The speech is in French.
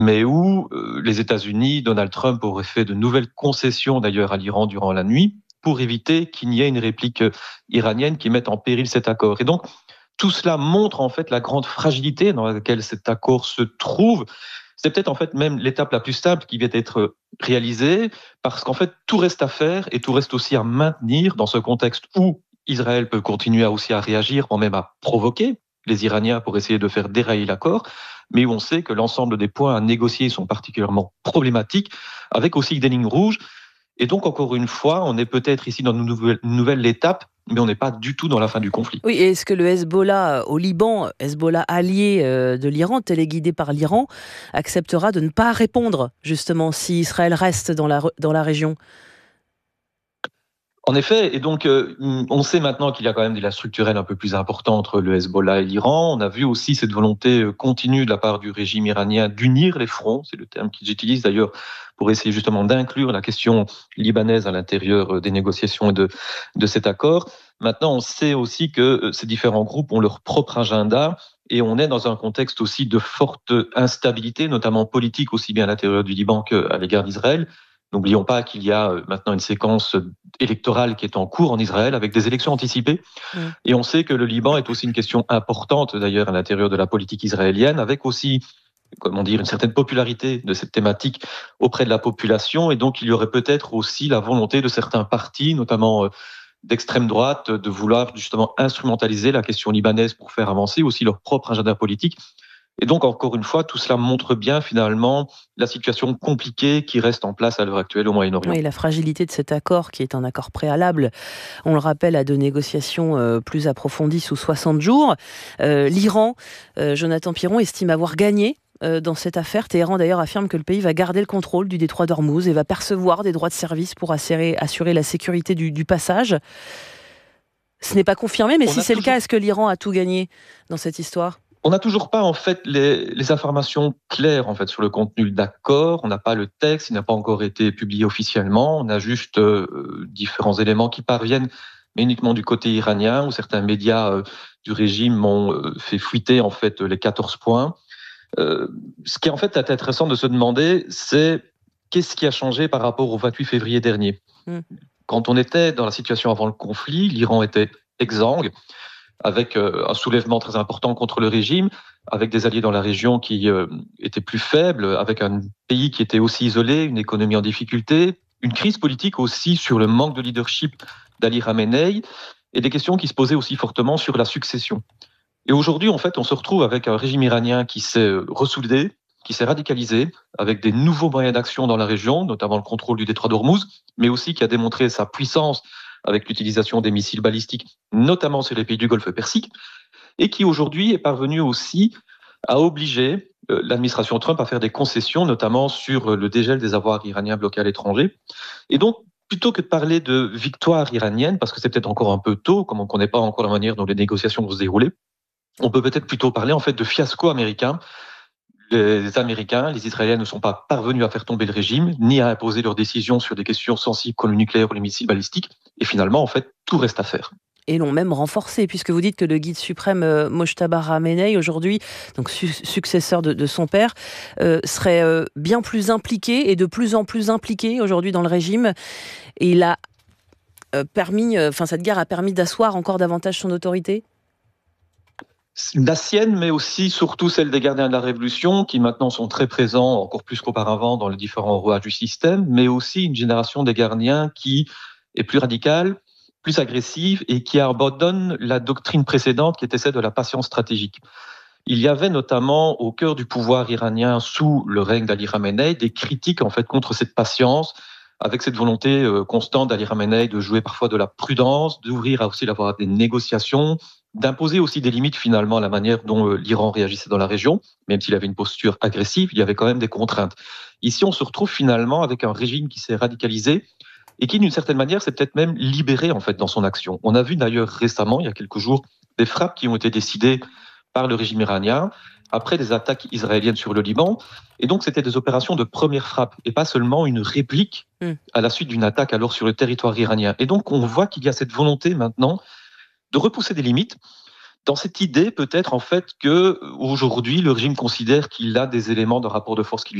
mais où les États-Unis, Donald Trump aurait fait de nouvelles concessions d'ailleurs à l'Iran durant la nuit pour éviter qu'il n'y ait une réplique iranienne qui mette en péril cet accord. Et donc, tout cela montre en fait la grande fragilité dans laquelle cet accord se trouve. C'est peut-être en fait même l'étape la plus simple qui vient d'être réalisée, parce qu'en fait tout reste à faire et tout reste aussi à maintenir dans ce contexte où Israël peut continuer aussi à réagir, voire même à provoquer les Iraniens pour essayer de faire dérailler l'accord, mais où on sait que l'ensemble des points à négocier sont particulièrement problématiques, avec aussi des lignes rouges. Et donc, encore une fois, on est peut-être ici dans une nouvelle étape, mais on n'est pas du tout dans la fin du conflit. Oui, et est-ce que le Hezbollah au Liban, Hezbollah allié de l'Iran, téléguidé par l'Iran, acceptera de ne pas répondre, justement, si Israël reste dans la région? En effet, et donc on sait maintenant qu'il y a quand même des liens structurels un peu plus importants entre le Hezbollah et l'Iran. On a vu aussi cette volonté continue de la part du régime iranien d'unir les fronts, c'est le terme qu'ils utilisent d'ailleurs pour essayer justement d'inclure la question libanaise à l'intérieur des négociations et de cet accord. Maintenant, on sait aussi que ces différents groupes ont leur propre agenda et on est dans un contexte aussi de forte instabilité, notamment politique, aussi bien à l'intérieur du Liban qu'à l'égard d'Israël. N'oublions pas qu'il y a maintenant une séquence électorale qui est en cours en Israël avec des élections anticipées. Mm. Et on sait que le Liban est aussi une question importante d'ailleurs à l'intérieur de la politique israélienne, avec aussi, comment dire, une certaine popularité de cette thématique auprès de la population. Et donc il y aurait peut-être aussi la volonté de certains partis, notamment d'extrême droite, de vouloir justement instrumentaliser la question libanaise pour faire avancer aussi leur propre agenda politique. Et donc, encore une fois, tout cela montre bien finalement la situation compliquée qui reste en place à l'heure actuelle au Moyen-Orient. Oui, la fragilité de cet accord, qui est un accord préalable, on le rappelle, à de négociations plus approfondies sous 60 jours. L'Iran, Jonathan Piron, estime avoir gagné dans cette affaire. Téhéran d'ailleurs affirme que le pays va garder le contrôle du détroit d'Ormuz et va percevoir des droits de service pour assurer la sécurité du passage. Ce n'est pas confirmé, mais si c'est le cas, est-ce que l'Iran a tout gagné dans cette histoire ? On n'a toujours pas en fait les informations claires en fait sur le contenu de l'accord. On n'a pas le texte, il n'a pas encore été publié officiellement. On a juste différents éléments qui parviennent, mais uniquement du côté iranien, où certains médias du régime ont fait fuiter en fait les 14 points. Ce qui est en fait intéressant de se demander, c'est qu'est-ce qui a changé par rapport au 28 février dernier. Quand on était dans la situation avant le conflit, l'Iran était exsangue, avec un soulèvement très important contre le régime, avec des alliés dans la région qui étaient plus faibles, avec un pays qui était aussi isolé, une économie en difficulté, une crise politique aussi sur le manque de leadership d'Ali Khamenei, et des questions qui se posaient aussi fortement sur la succession. Et aujourd'hui, en fait, on se retrouve avec un régime iranien qui s'est ressoudé, qui s'est radicalisé, avec des nouveaux moyens d'action dans la région, notamment le contrôle du détroit d'Ormuz, mais aussi qui a démontré sa puissance avec l'utilisation des missiles balistiques, notamment sur les pays du Golfe Persique, et qui aujourd'hui est parvenu aussi à obliger l'administration Trump à faire des concessions, notamment sur le dégel des avoirs iraniens bloqués à l'étranger. Et donc, plutôt que de parler de victoire iranienne, parce que c'est peut-être encore un peu tôt, comme on ne connaît pas encore la manière dont les négociations vont se dérouler, on peut peut-être plutôt parler en fait de fiasco américain. Les Américains, les Israéliens ne sont pas parvenus à faire tomber le régime, ni à imposer leurs décisions sur des questions sensibles comme le nucléaire ou les missiles balistiques. Et finalement, en fait, tout reste à faire. Et l'ont même renforcé, puisque vous dites que le guide suprême Mojtaba Khamenei, aujourd'hui, donc successeur de son père, serait bien plus impliqué et de plus en plus impliqué aujourd'hui dans le régime. Et il a cette guerre a permis d'asseoir encore davantage son autorité ? La sienne, mais aussi surtout celle des gardiens de la Révolution, qui maintenant sont très présents, encore plus qu'auparavant, dans les différents rouages du système, mais aussi une génération des gardiens qui est plus radicale, plus agressive et qui abandonne la doctrine précédente qui était celle de la patience stratégique. Il y avait notamment au cœur du pouvoir iranien sous le règne d'Ali Khamenei des critiques en fait contre cette patience, avec cette volonté constante d'Ali Khamenei de jouer parfois de la prudence, d'ouvrir aussi la voie des négociations, d'imposer aussi des limites finalement à la manière dont l'Iran réagissait dans la région. Même s'il avait une posture agressive, il y avait quand même des contraintes. Ici, on se retrouve finalement avec un régime qui s'est radicalisé et qui, d'une certaine manière, s'est peut-être même libéré en fait dans son action. On a vu d'ailleurs récemment, il y a quelques jours, des frappes qui ont été décidées par le régime iranien après des attaques israéliennes sur le Liban. Et donc, c'était des opérations de première frappe et pas seulement une réplique à la suite d'une attaque alors sur le territoire iranien. Et donc, on voit qu'il y a cette volonté maintenant de repousser des limites, dans cette idée peut-être en fait que aujourd'hui le régime considère qu'il a des éléments de rapport de force qui lui